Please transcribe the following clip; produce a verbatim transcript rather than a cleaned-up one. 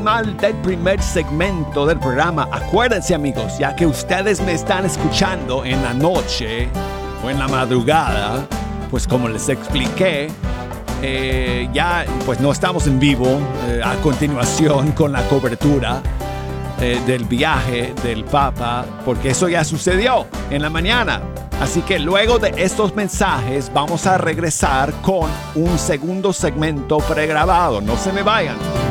final del primer segmento del programa. Acuérdense, amigos, ya que ustedes me están escuchando en la noche o en la madrugada, pues como les expliqué, eh, ya pues no estamos en vivo eh, a continuación con la cobertura eh, del viaje del Papa, porque eso ya sucedió en la mañana. Así que luego de estos mensajes vamos a regresar con un segundo segmento pregrabado. No se me vayan.